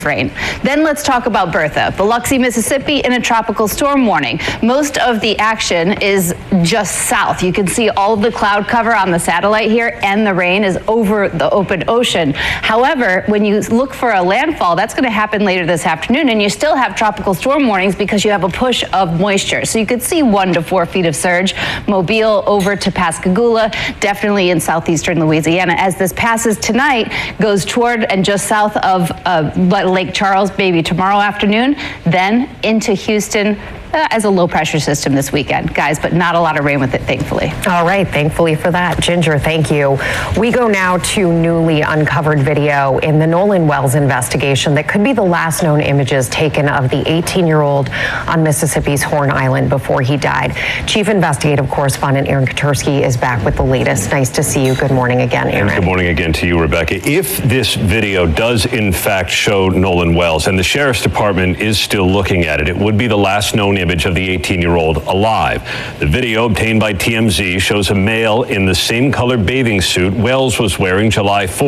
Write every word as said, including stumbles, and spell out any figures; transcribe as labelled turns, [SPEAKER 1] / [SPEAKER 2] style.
[SPEAKER 1] rain. Then let's talk about Bertha. Biloxi, Mississippi in a tropical storm warning. Most of the action is just south. You can see all of the cloud cover on the satellite here, and the rain is over the open ocean. However, when you look for a landfall, that's going to happen later this afternoon, and you still have tropical storm warnings because you have a push of moisture. So you could see one to four feet of surge. Mobile over to Pascagoula, definitely in southeastern Louisiana. As this passes tonight, goes toward and just south of uh, Lake Charles, maybe tomorrow afternoon, then into Houston uh, as a low pressure system this weekend, guys, but not a lot of rain with it, thankfully.
[SPEAKER 2] All right, thankfully for that. Ginger, thank you. We go now to newly uncovered video in the Nolan Wells investigation that could be the last known images taken of the eighteen-year-old on Mississippi's Horn Island before he died. Chief Investigative Correspondent Aaron Katersky is back with the latest. Nice to see you. Good morning again, Aaron.
[SPEAKER 3] Good morning again to you, Rebecca. If this video does in fact show Nolan Wells, and the Sheriff's Department is still looking at it, it would be the last known image of the eighteen-year-old alive. The video obtained by T M Z shows a male in the same color bathing suit Wells was wearing July fourth.